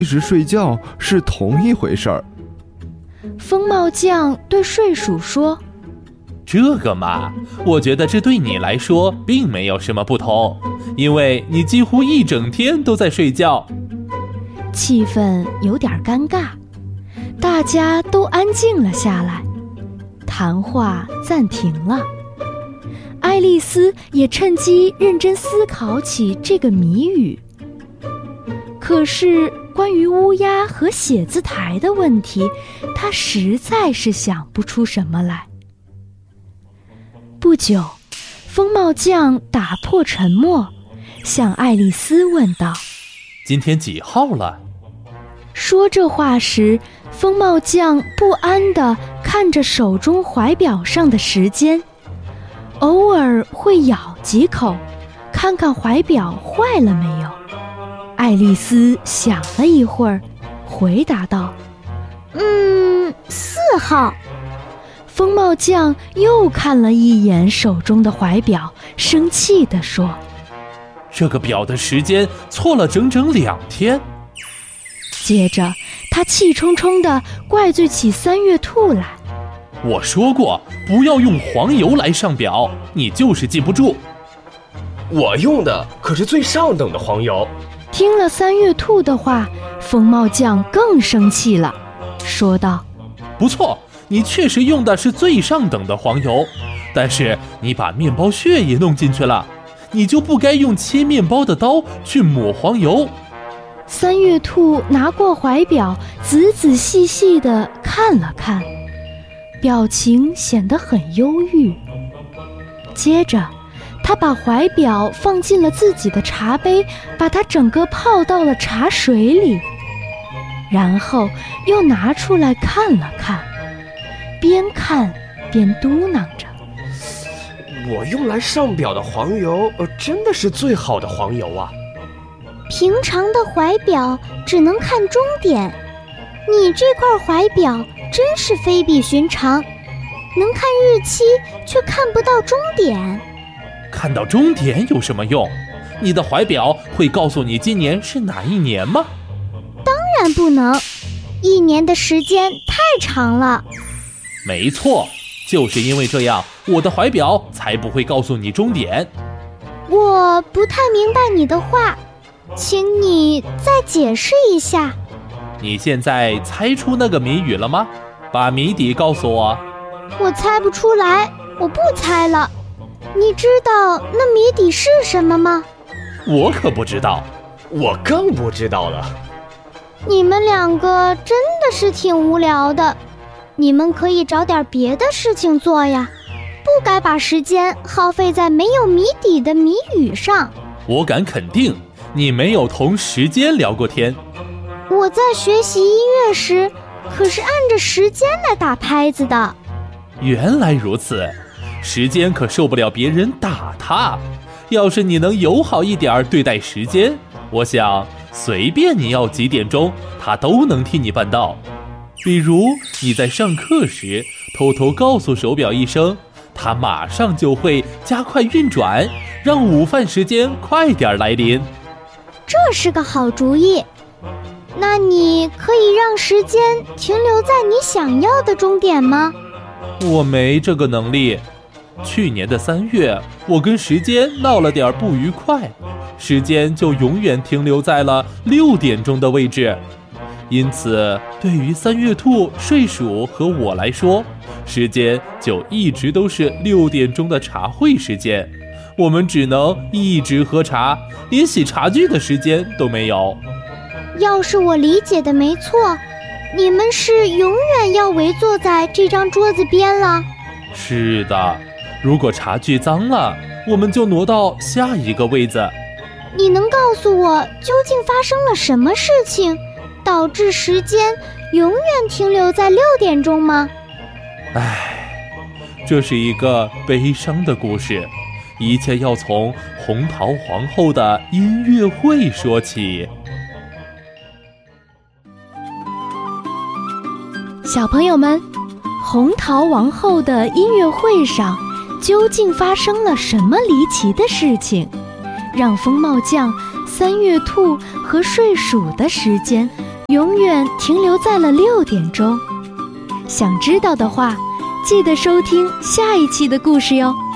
一直睡觉是同一回事儿。 风帽匠对睡鼠说： 这个嘛，我觉得这对你来说并没有什么不同，因为你几乎一整天都在睡觉。 气氛有点尴尬，大家都安静了下来，谈话暂停了。爱丽丝也趁机认真思考起这个谜语。可是关于乌鸦和写字台的问题，她实在是想不出什么来。不久，风帽匠打破沉默，向爱丽丝问道： 今天几号了？ 说这话时，风帽匠不安地看着手中怀表上的时间，偶尔会咬几口，看看怀表坏了没有。爱丽丝想了一会儿，回答道 4号。 风帽匠又看了一眼手中的怀表，生气地说： 这个表的时间错了整整2天。 接着他气冲冲地怪罪起三月兔来： 我说过不要用黄油来上表，你就是记不住。 我用的可是最上等的黄油。 听了三月兔的话，风帽匠更生气了，说道： 不错，你确实用的是最上等的黄油，但是你把面包屑也弄进去了，你就不该用切面包的刀去抹黄油。 三月兔拿过怀表，仔仔细细地看了看，表情显得很忧郁。接着他把怀表放进了自己的茶杯，把它整个泡到了茶水里，然后又拿出来看了看，边看边嘟囔着： 我用来上表的黄油真的是最好的黄油啊。 平常的怀表只能看终点，你这块怀表真是非比寻常，能看日期却看不到终点。 看到终点有什么用？你的怀表会告诉你今年是哪一年吗？ 当然不能，1年的时间太长了。 没错，就是因为这样，我的怀表才不会告诉你终点。 我不太明白你的话，请你再解释一下。 你现在猜出那个谜语了吗？把谜底告诉我。 我猜不出来，我不猜了。你知道那谜底是什么吗？ 我可不知道。 我更不知道了。 你们2个真的是挺无聊的，你们可以找点别的事情做呀，不该把时间耗费在没有谜底的谜语上。 我敢肯定，你没有同时间聊过天。 我在学习音乐时，可是按着时间来打拍子的。 原来如此，时间可受不了别人打他。要是你能友好一点对待时间，我想随便你要几点钟，他都能替你办到。比如你在上课时偷偷告诉手表一声，它马上就会加快运转，让午饭时间快点来临。 这是个好主意。那你可以让时间停留在你想要的终点吗？ 我没这个能力。去年的3月，我跟时间闹了点不愉快，时间就永远停留在了6点钟的位置。因此，对于三月兔、睡鼠和我来说，时间就一直都是6点钟的茶会时间。我们只能一直喝茶，连洗茶具的时间都没有。 要是我理解的没错，你们是永远要围坐在这张桌子边了。 是的，如果茶具脏了，我们就挪到下一个位子。 你能告诉我究竟发生了什么事情，导致时间永远停留在6点钟吗？ 这是一个悲伤的故事，一切要从红桃皇后的音乐会说起。 小朋友们，红桃王后的音乐会上究竟发生了什么离奇的事情，让风帽匠、三月兔和睡鼠的时间永远停留在了6点钟。想知道的话，记得收听下一期的故事哟。